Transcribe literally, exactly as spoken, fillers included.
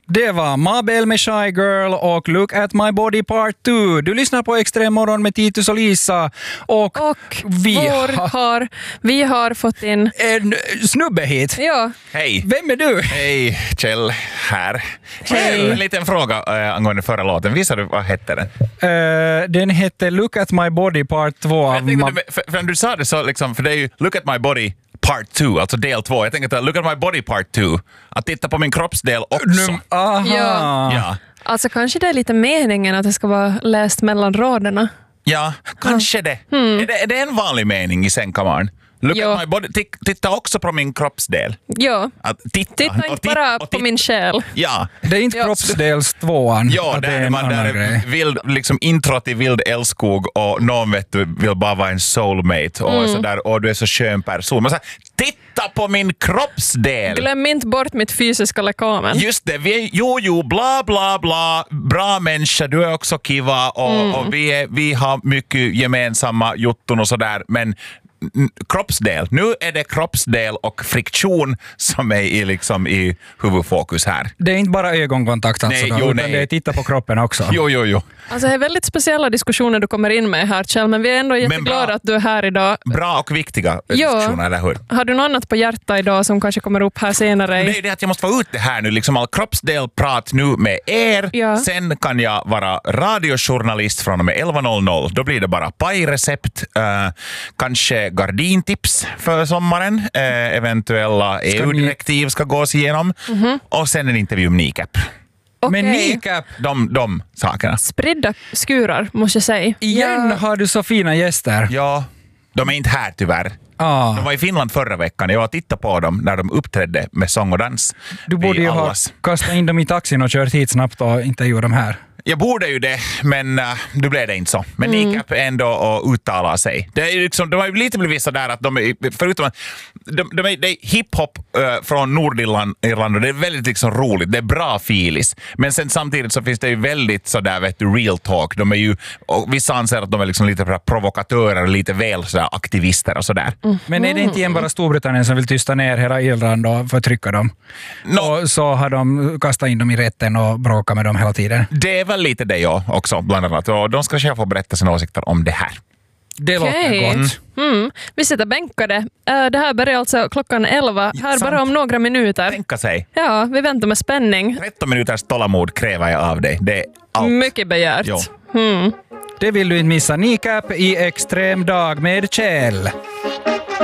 Det var Mabel med Shy Girl och Look at my body part two. Du lyssnar på Extrem morgon med Titus och Lisa. Och, och vi, vår ha, har, vi har fått in en snubbe hit. Ja. Hej. Vem är du? Hej, Kjell här. Hej. En liten fråga äh, angående förra låten. Visar du vad hette den? Uh, den hette Look at my body part två. Jag tänkte, Ma- för, för när du sa det så liksom, för det är ju Look at my body part two, alltså del två. Jag tänker att Look at my body part two. Att titta på min kroppsdel också. Nu, aha. Ja. Ja. Alltså kanske det är lite meningen att det ska vara läst mellan raderna. Ja, kanske ah. det. Mm. Är det. Är det en vanlig mening i sängkammaren? Look Jo. at my body. T- titta också på min kroppsdel. Ja. Att titta. Titta inte och bara titta, på och titta. min själ. Ja. Det är inte Ja. kroppsdels tvåan. Ja, att där det är är en man annan där grej. vild, liksom intro till vild älskog och någon vet du vill bara vara en soulmate och, Mm. så där, och du är så skön person. Men så här, titta på min kroppsdel! Glöm inte bort mitt fysiska lekamen. Just det, vi är, jo jo, bla bla bla, bra människa, du är också kiva och, Mm. och vi, är, vi har mycket gemensamma jutton och sådär, men kroppsdel. Nu är det kroppsdel och friktion som är i, liksom, i huvudfokus här. Det är inte bara ögonkontakt alltså, Nej, då, jo, utan nej. det är titta på kroppen också. Jo, jo, jo. Alltså det är väldigt speciella diskussioner du kommer in med här, Kjell, men vi är ändå jätteglada bra. att du är här idag. Bra och viktiga Ja. diskussioner, eller hur? Har du något annat på hjärta idag som kanske kommer upp här senare? Det är det att jag måste få ut det här nu, liksom all kroppsdelprat nu med er. Ja. Sen kan jag vara radiojournalist från och med elva noll noll. Då blir det bara pajrecept, eh, kanske gardintips för sommaren, eh, eventuella E U-direktiv ska gås igenom Mm-hmm. och sen en intervju med Nicap. Men Okej. Nicap, De, de sakerna. Spridda skurar, måste jag säga. igen Ja. har du så fina gäster. Ja, de är inte här tyvärr. Ah. De var i Finland förra veckan. Jag var och tittade på dem när de uppträdde med sång och dans. Du borde vid ju ha Allas. kastat in dem i taxin och kört hit snabbt och intervjuat dem här. Jag borde ju det, men uh, det blev det inte så. Men Mm. Nicap ändå och uttala sig. Det är ju liksom, de har ju lite blivit så där att de är, förutom att de, de är, det är hiphop uh, från Nordirland Irland, och det är väldigt liksom roligt. Det är bra filis. Men sen samtidigt så finns det ju väldigt så där, vet du, real talk. De är ju, och vissa anser att de är liksom lite provokatörer och lite väl så där, aktivister och sådär. Mm. Men är det inte igen bara Storbritannien som vill tysta ner hela Irland och förtrycka dem? No. Och så har de kastat in dem i rätten och bråkat med dem hela tiden. Det är väl lite det jag också, bland annat. Och de ska själv få berätta sina åsikter om det här. Det Okej. låter gott. Mm. Vi sitter bänkade. Äh, det här börjar alltså klockan elva. Här sant. bara om några minuter. Tänka sig. Ja, vi väntar med spänning. tretton minuters tålamod kräver jag av dig. Det är allt. Mycket begärt. Jo. Mm. Det vill du inte missa. Nicap i Extrem dag med Kjell.